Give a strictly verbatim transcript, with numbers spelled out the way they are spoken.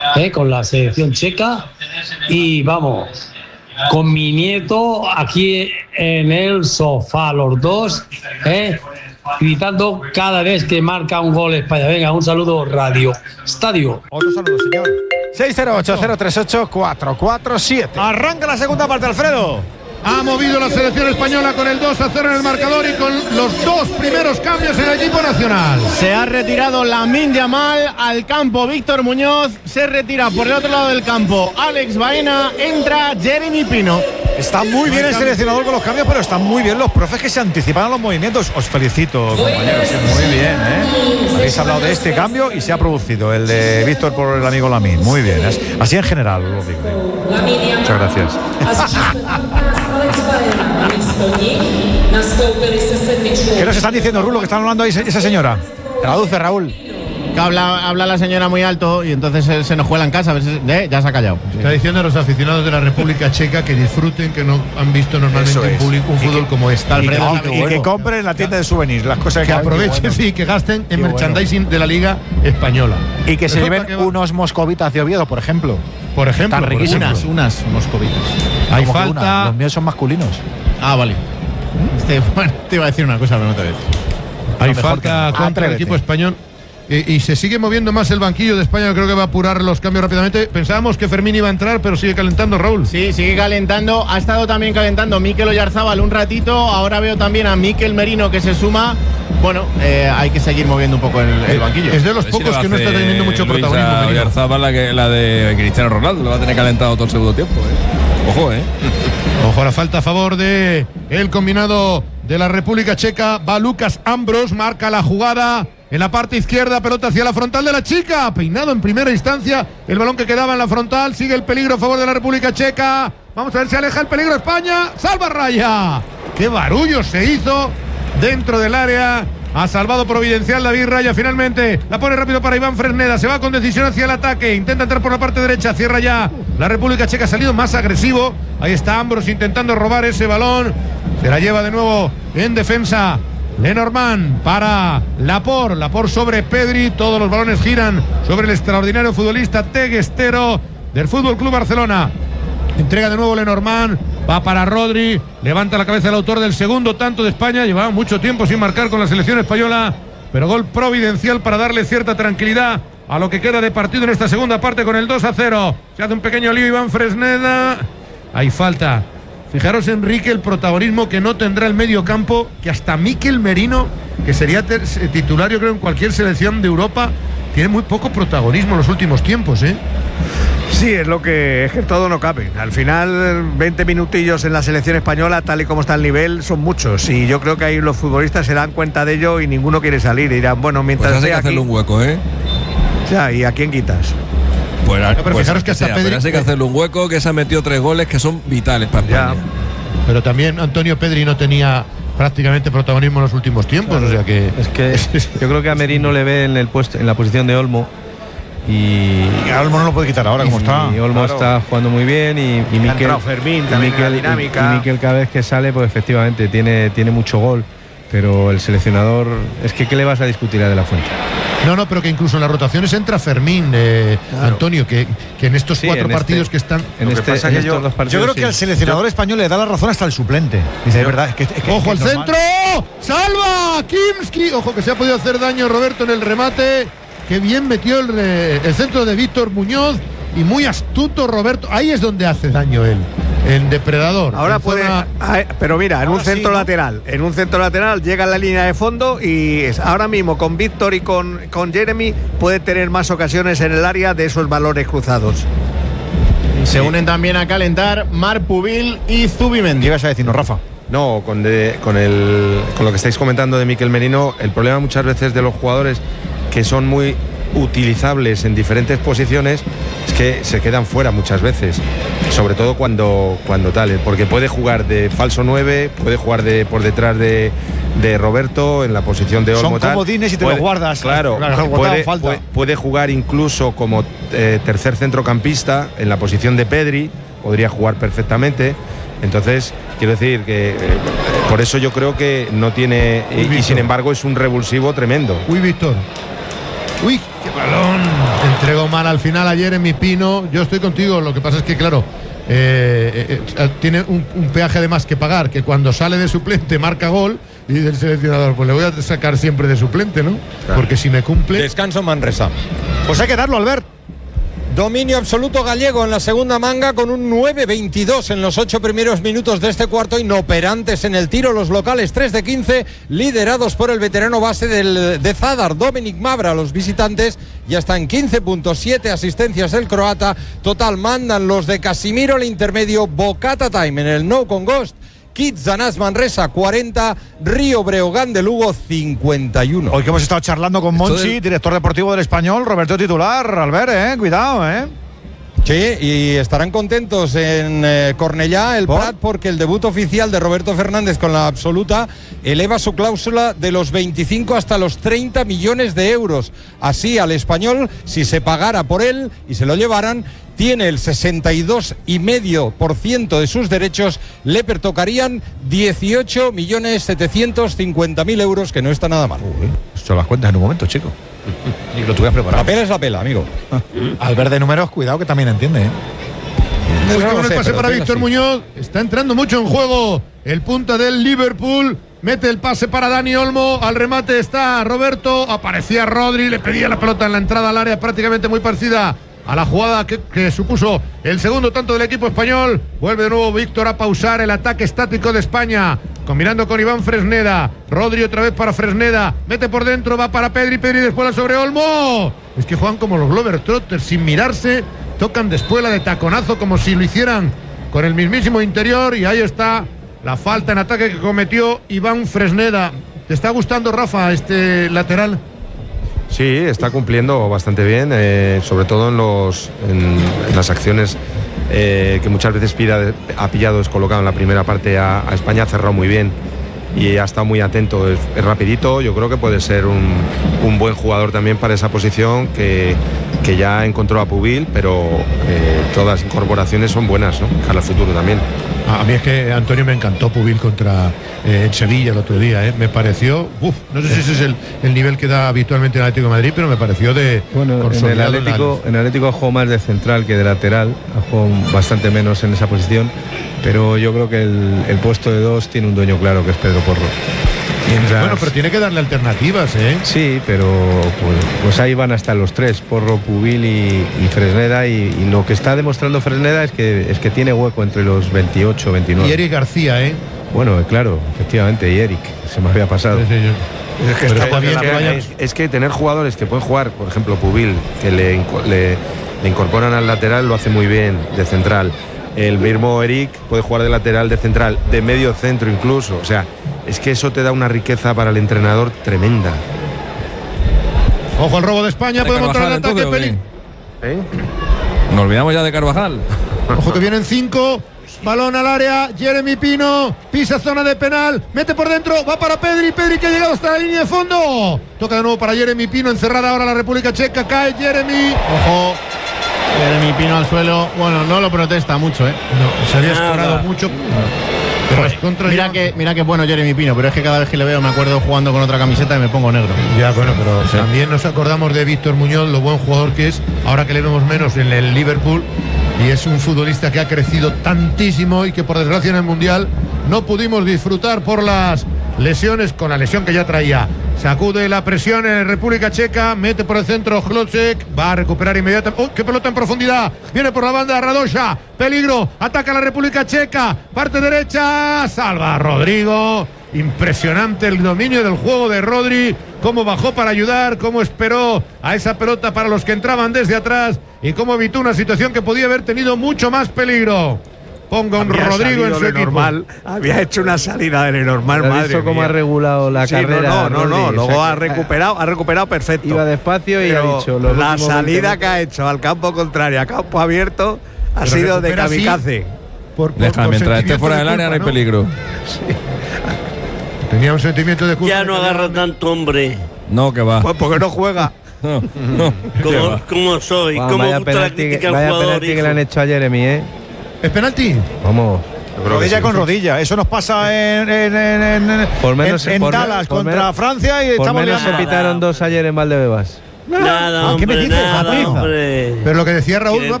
eh, con la selección checa y vamos, con mi nieto aquí en el sofá, los dos, eh, gritando cada vez que marca un gol España. Venga, un saludo, Radio Estadio. Otro saludo, señor. seis cero ocho, cero tres ocho, cuatro cuatro siete. Arranca la segunda parte, Alfredo. Ha movido la selección española con el dos a cero en el marcador y con los dos primeros cambios en el equipo nacional. Se ha retirado Lamine Yamal al campo. Víctor Muñoz se retira por el otro lado del campo. Alex Baena, entra Jeremy Pino. Está muy bien el seleccionador con los cambios, pero están muy bien los profes que se anticipan a los movimientos. Os felicito, compañeros. Muy bien, ¿eh? Habéis hablado de este cambio y se ha producido el de Víctor por el amigo Lamine. Muy bien. Así en general lo digo. Muchas gracias. ¿Qué nos están diciendo, Rulo, que están hablando ahí esa señora? Traduce, Raúl. Que habla, habla la señora muy alto y entonces se, se nos cuela en casa. A ver si, eh, ya se ha callado. Está diciendo a los aficionados de la República Checa que disfruten, que no han visto normalmente un, público, un fútbol que, como este. Y, que, y, y que compren en la tienda de souvenirs las cosas que, que aprovechen, bueno. Sí, que gasten en qué merchandising bueno. de la Liga Española. Y que se lleven unos moscovitas de Oviedo, por ejemplo. Por ejemplo, Tan por ejemplo. Unas, unas moscovitas. Hay falta. Una, los míos son masculinos. Ah, vale. Este, bueno, te iba a decir una cosa, pero no te voy a decir. Hay falta contra el equipo español. Y, y se sigue moviendo más el banquillo de España. Creo que va a apurar los cambios rápidamente. Pensábamos que Fermín iba a entrar, pero sigue calentando, Raúl. Sí, sigue calentando. Ha estado también calentando Mikel Oyarzábal un ratito. Ahora veo también a Mikel Merino que se suma. Bueno, eh, hay que seguir moviendo un poco el, el banquillo. Es de los pocos que no está teniendo mucho Luis protagonismo. Oyarzábal, la, que, la de Cristiano Ronaldo, lo va a tener calentado todo el segundo tiempo. ¿eh? Ojo, eh. Ojo a la falta a favor de el combinado de la República Checa. Va Lucas Ambros, marca la jugada. En la parte izquierda, pelota hacia la frontal de la chica. Peinado en primera instancia. El balón que quedaba en la frontal. Sigue el peligro a favor de la República Checa. Vamos a ver si aleja el peligro España. ¡Salva Raya! ¡Qué barullo se hizo dentro del área! Ha salvado providencial David Raya. Finalmente la pone rápido para Iván Fresneda. Se va con decisión hacia el ataque. Intenta entrar por la parte derecha. Cierra ya. La República Checa ha salido más agresivo. Ahí está Ambros intentando robar ese balón. Se la lleva de nuevo en defensa Lenormand para Laporte. Laporte sobre Pedri. Todos los balones giran sobre el extraordinario futbolista teguestero del Fútbol Club Barcelona. Entrega de nuevo Lenormand. Va para Rodri. Levanta la cabeza el autor del segundo tanto de España. Llevaba mucho tiempo sin marcar con la selección española, pero gol providencial para darle cierta tranquilidad a lo que queda de partido en esta segunda parte con el dos a cero. Se hace un pequeño lío Iván Fresneda. Hay falta. Fijaros, Enrique, el protagonismo que no tendrá el medio campo, que hasta Mikel Merino, que sería titular yo creo en cualquier selección de Europa, tiene muy poco protagonismo en los últimos tiempos, ¿eh? Sí, es lo que es que todo no cabe. Al final, veinte minutillos en la selección española, tal y como está el nivel, son muchos. Y yo creo que ahí los futbolistas se dan cuenta de ello y ninguno quiere salir. Y dirán, bueno, mientras pues hay que aquí, hacerle un hueco, ¿eh? Ya, ¿y a quién quitas? Pues, no, pero pues fijaros que hasta sea, Pedri, pero hay que hacerle un hueco, que se han metido tres goles que son vitales para España. Ya. Pero también Antonio Pedri no tenía prácticamente protagonismo en los últimos tiempos, claro, o sea que es que yo creo que a Merino le ve en el puesto, en la posición de Olmo. Y, y a Olmo no lo puede quitar ahora, como está. Y Olmo claro. está jugando muy bien y, y Mikel Fermín, y Mikel, dinámica. Y, y Mikel cada vez que sale, pues efectivamente tiene, tiene mucho gol. Pero el seleccionador, es que ¿qué le vas a discutir a De La Fuente? No, no, pero que incluso en las rotaciones entra Fermín, eh, claro. Antonio, que, que en estos sí, cuatro en partidos este, que están. En lo este, que pasa en que yo, partidos, yo creo que sí. al seleccionador español le da la razón hasta el suplente. Dice, de verdad, es que, es que, ¡ojo es que al es centro! ¡Salva! ¡Kimski! Ojo que se ha podido hacer daño Roberto en el remate. Qué bien metió el, el centro de Víctor Muñoz. Y muy astuto Roberto. Ahí es donde hace daño él. En depredador. Ahora en puede. zona... Pero mira, en ahora un centro sí, ¿no? lateral. En un centro lateral llega a la línea de fondo y es, ahora mismo con Víctor y con, con Jeremy puede tener más ocasiones en el área de esos valores cruzados. Se unen también a calentar Marc Pubil y Zubimendi. ¿Qué ibas a decirnos, Rafa? No, con, de, con, el, con lo que estáis comentando de Mikel Merino, el problema muchas veces de los jugadores que son muy utilizables en diferentes posiciones es que se quedan fuera muchas veces, sobre todo cuando, cuando tal, porque puede jugar de falso nueve, puede jugar de por detrás de, de Roberto en la posición de Olmo. Son comodines y te puede, lo guardas. Claro, claro puede, puede, puede jugar incluso como eh, tercer centrocampista en la posición de Pedri, podría jugar perfectamente. Entonces, quiero decir que eh, por eso yo creo que no tiene, y, y sin embargo es un revulsivo tremendo. Uy, Víctor. Uy, qué balón. Entregó mal al final a Jeremy Pino. Yo estoy contigo. Lo que pasa es que, claro, eh, eh, tiene un, un peaje de más que pagar, que cuando sale de suplente marca gol y del seleccionador, pues le voy a sacar siempre de suplente, ¿no? Claro. Porque si me cumple. Descanso Manresa. Pues hay que darlo, Albert. Dominio absoluto gallego en la segunda manga con un nueve veintidós en los ocho primeros minutos de este cuarto, inoperantes en el tiro los locales, tres de quince, liderados por el veterano base del, de Zadar, Dominic Mavra. Los visitantes ya están quince puntos, siete asistencias el croata. Total mandan los de Casimiro, el intermedio Bocata Time en el no con Ghost. Kitzanas Manresa cuarenta, Río Breogán de Lugo cincuenta y uno. Hoy que hemos estado charlando con Monchi, del... director deportivo del Español, Roberto titular, Albert, eh, cuidado, eh. Sí, y estarán contentos en eh, Cornellá, el ¿Por? Prat, porque el debut oficial de Roberto Fernández con la absoluta eleva su cláusula de los veinticinco hasta los treinta millones de euros. Así al Español, si se pagara por él y se lo llevaran, tiene el sesenta y dos coma cinco por ciento de sus derechos, le pertocarían dieciocho millones setecientos cincuenta mil euros, que no está nada mal. Uy, esto las cuentas en un momento, chico. Y lo tuve preparado. La pela es la pela, amigo. Albert de números, cuidado que también entiende, ¿eh? Muy bueno el pase para Víctor Muñoz. Está entrando mucho en juego el punta del Liverpool. Mete el pase para Dani Olmo. Al remate está Roberto. Aparecía Rodri. Le pedía la pelota en la entrada al área, prácticamente muy parecida a la jugada que, que supuso el segundo tanto del equipo español. Vuelve de nuevo Víctor a pausar el ataque estático de España, combinando con Iván Fresneda. Rodri otra vez para Fresneda, mete por dentro, va para Pedri, Pedri después la sobre Olmo. Es que juegan como los Globetrotters, sin mirarse, tocan después la de taconazo como si lo hicieran con el mismísimo interior, y ahí está la falta en ataque que cometió Iván Fresneda. ¿Te está gustando, Rafa, este lateral? Sí, está cumpliendo bastante bien, eh, sobre todo en, los, en, en las acciones eh, que muchas veces Pira ha pillado descolocado en la primera parte a, a España. Ha cerrado muy bien y ha estado muy atento, es, es rapidito. Yo creo que puede ser un, un buen jugador también para esa posición, que, que ya encontró a Pubil, pero eh, todas las incorporaciones son buenas, ¿no? Para el futuro también. A mí es que Antonio me encantó Pubil contra eh, en Sevilla el otro día, ¿eh? Me pareció, uf, no sé si ese es el, el nivel que da habitualmente el Atlético de Madrid, pero me pareció de... Bueno, en el Atlético, en el Atlético jugó más de central que de lateral, jugó bastante menos en esa posición, pero yo creo que el, el puesto de dos tiene un dueño claro, que es Pedro Porro. Mientras... Bueno, pero tiene que darle alternativas, ¿eh? Sí, pero pues, pues ahí van hasta los tres, Porro, Pubil y, y Fresneda, y, y lo que está demostrando Fresneda es que, es que tiene hueco entre los veintiocho, veintinueve. Y Eric García, ¿eh? Bueno, claro, efectivamente, y Eric, se me había pasado. Sí, sí, yo... Es que, está bien, que es, es que tener jugadores que pueden jugar, por ejemplo, Pubil, que le, le, le incorporan al lateral, lo hace muy bien, de central. El mismo Eric puede jugar de lateral, de central, de medio centro incluso. O sea, es que eso te da una riqueza para el entrenador tremenda. Ojo al robo de España, puede montar el ataque. Peli... ¿Eh? Nos olvidamos ya de Carvajal. Ojo que vienen cinco. Balón al área, Jeremy Pino, pisa zona de penal, mete por dentro, va para Pedri, Pedri que ha llegado hasta la línea de fondo. Toca de nuevo para Jeremy Pino, encerrada ahora la República Checa, cae Jeremy. Ojo, Jeremy Pino al suelo. Bueno, no lo protesta mucho, ¿eh? No, se había escorado mucho. Pero es contra mira yo... que mira que bueno Jeremy Pino, pero es que cada vez que le veo me acuerdo jugando con otra camiseta y me pongo negro. Ya, bueno, pero sí. También nos acordamos de Víctor Muñoz, lo buen jugador que es, ahora que le vemos menos en el Liverpool, y es un futbolista que ha crecido tantísimo y que por desgracia en el Mundial no pudimos disfrutar por las lesiones, con la lesión que ya traía. Sacude la presión en República Checa, mete por el centro Hlocek, va a recuperar inmediatamente. ¡Oh, qué pelota en profundidad! Viene por la banda Radosha, peligro, ataca la República Checa, parte derecha, salva a Rodrigo. Impresionante el dominio del juego de Rodri, cómo bajó para ayudar, cómo esperó a esa pelota para los que entraban desde atrás y cómo evitó una situación que podía haber tenido mucho más peligro. Ponga un había Rodrigo en su equipo. Normal, había hecho una salida de normal, madre visto cómo mía. Ha regulado la sí, carrera. No, no, no, no, Rodri, luego o sea, ha recuperado, ha recuperado perfecto. Iba despacio y ha dicho. La salida que ha hecho al campo contrario, a campo abierto, ha pero sido de kamikaze. Por, por, Deja, por mientras esté fuera del área no hay peligro. Sí. Tenía un sentimiento de culpa. Ya no agarra tanto hombre. No, que va. Pues porque no juega. No, no. ¿Cómo, ¿Cómo soy? Wow, ¿Cómo vaya gusta la penalti, crítica al vaya jugador? penalti que le han hecho a Jeremy, ¿eh? ¿Es penalti? Vamos. Rodilla sí. Con rodilla, eso nos pasa en, en, en, en, por menos, en, en por Dallas por contra menos, Francia y por estamos menos se pitaron dos ayer en Valdebebas. Nada, Ah, ¿qué me hombre, dices, nada, Patricia? hombre. Pero lo que decía Raúl, Que no ha